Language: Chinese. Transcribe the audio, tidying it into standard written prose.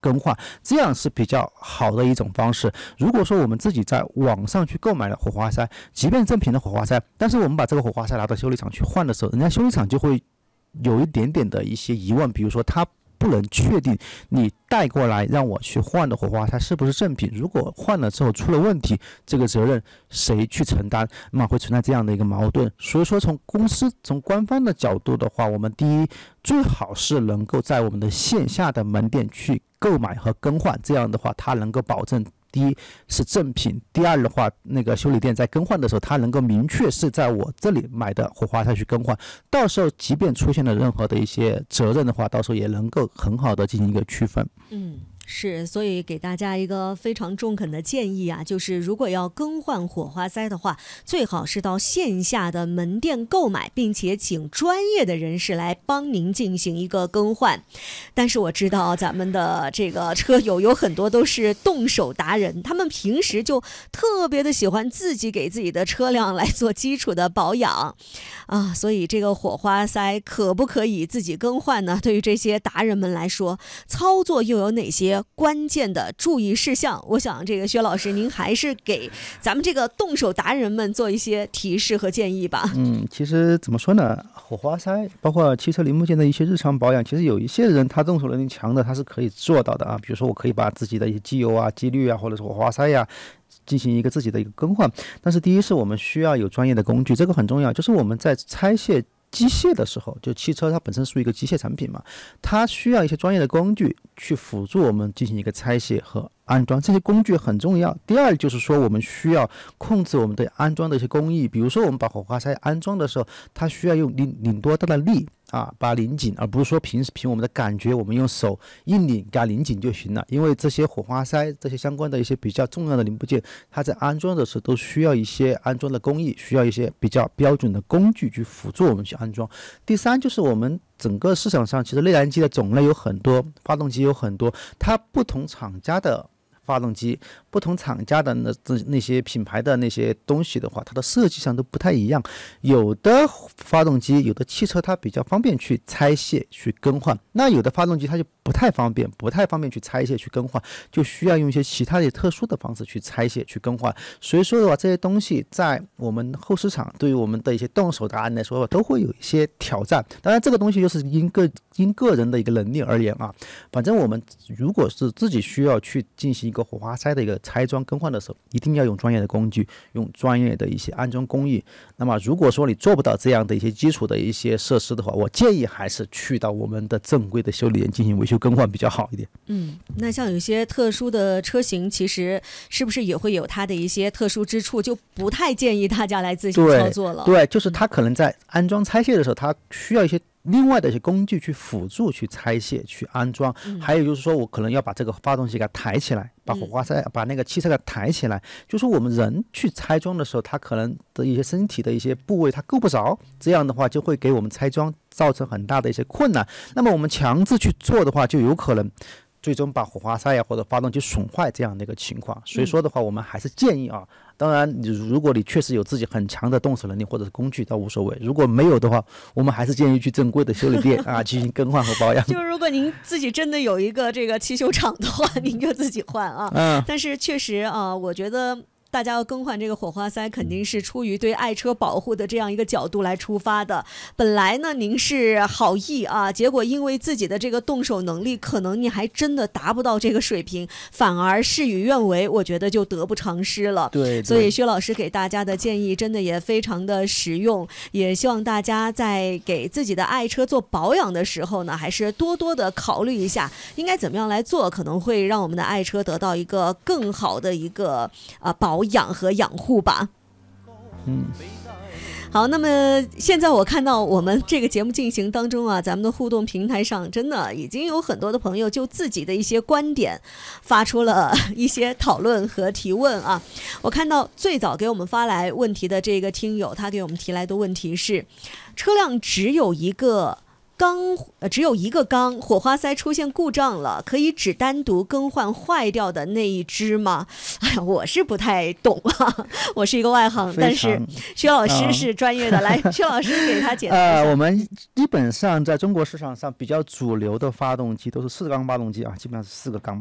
更换，这样是比较好的一种方式。如果说我们自己在网上去购买了火花塞，即便正品的火花塞，但是我们把这个火花塞拿到修理厂去换的时候，人家修理厂就会有一点点的一些疑问，比如说他不能确定你带过来让我去换的火花塞是不是正品，如果换了之后出了问题，这个责任谁去承担，那么会存在这样的一个矛盾。所以说从官方的角度的话，我们第一最好是能够在我们的线下的门店去购买和更换，这样的话它能够保证第一是正品，第二的话，那个修理店在更换的时候，它能够明确是在我这里买的火花塞去更换，到时候即便出现了任何的一些责任的话，到时候也能够很好的进行一个区分。 是，所以给大家一个非常中肯的建议啊，就是如果要更换火花塞的话，最好是到线下的门店购买，并且请专业的人士来帮您进行一个更换。但是我知道咱们的这个车友有很多都是动手达人，他们平时就特别的喜欢自己给自己的车辆来做基础的保养啊，所以这个火花塞可不可以自己更换呢？对于这些达人们来说，操作又有哪些关键的注意事项？我想这个薛老师您还是给咱们这个动手达人们做一些提示和建议吧。 其实怎么说呢，火花塞包括汽车零部件的一些日常保养，其实有一些人他动手能力强的，他是可以做到的啊。比如说我可以把自己的一些机油啊、机滤啊，或者是火花塞呀进行一个自己的一个更换。但是第一是我们需要有专业的工具，这个很重要，就是我们在拆卸机械的时候，就汽车它本身属于一个机械产品嘛，它需要一些专业的工具去辅助我们进行一个拆卸和安装，这些工具很重要。第二就是说我们需要控制我们的安装的一些工艺，比如说我们把火花塞安装的时候，它需要用拧多大的力啊，把它拧紧，而不是说凭我们的感觉，我们用手一拧给它拧紧就行了。因为这些火花塞这些相关的一些比较重要的零部件，它在安装的时候都需要一些安装的工艺，需要一些比较标准的工具去辅助我们去安装。第三就是我们整个市场上其实内燃机的种类有很多，发动机有很多，它不同厂家的发动机，不同厂家的那些品牌的那些东西的话，它的设计上都不太一样。有的发动机，有的汽车它比较方便去拆卸去更换，那有的发动机它就不太方便去拆卸去更换，就需要用一些其他的特殊的方式去拆卸去更换。所以说的话，这些东西在我们后市场对于我们的一些动手达人来说都会有一些挑战。当然这个东西就是因个人的一个能力而言啊，反正我们如果是自己需要去进行一个火花塞的一个拆装更换的时候，一定要用专业的工具，用专业的一些安装工艺。那么如果说你做不到这样的一些基础的一些设施的话，我建议还是去到我们的正规的修理店进行维修更换比较好一点。 那像有些特殊的车型，其实是不是也会有它的一些特殊之处，就不太建议大家来自行操作了？ 对，就是它可能在安装拆卸的时候，它需要一些另外的一些工具去辅助去拆卸去安装。还有就是说我可能要把这个发动机给它抬起来，把火花塞把那个汽车给它抬起来，就是我们人去拆装的时候，它可能的一些身体的一些部位它够不着，这样的话就会给我们拆装造成很大的一些困难。那么我们强制去做的话，就有可能最终把火花塞呀或者发动机损坏这样的一个情况。所以说的话，我们还是建议啊，当然如果你确实有自己很强的动手能力或者是工具倒无所谓，如果没有的话，我们还是建议去正规的修理店啊进行更换和保养。 就如果您自己真的有一个这个汽修厂的话，您就自己换啊。但是确实啊，我觉得大家要更换这个火花塞，肯定是出于对爱车保护的这样一个角度来出发的。本来呢，您是好意啊，结果因为自己的这个动手能力，可能你还真的达不到这个水平，反而事与愿违，我觉得就得不偿失了。 对， 所以薛老师给大家的建议真的也非常的实用，也希望大家在给自己的爱车做保养的时候呢，还是多多的考虑一下应该怎么样来做，可能会让我们的爱车得到一个更好的一个保养和养护吧。好，那么现在我看到我们这个节目进行当中啊，咱们的互动平台上真的已经有很多的朋友就自己的一些观点发出了一些讨论和提问啊。我看到最早给我们发来问题的这个听友，他给我们提来的问题是：车辆只有一个只有一个缸，火花塞出现故障了，可以只单独更换坏掉的那一只吗？哎呀，我是不太懂啊，我是一个外行，但是薛老师是专业的，来，薛老师给他解答一下。 我们基本上在中国市场上比较主流的发动机都是4缸发动机啊，基本上是4个缸。